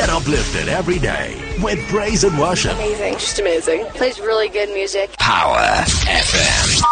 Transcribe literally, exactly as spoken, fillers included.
Get uplifted every day with praise and worship. Amazing. Just amazing. Plays really good music. Power F M.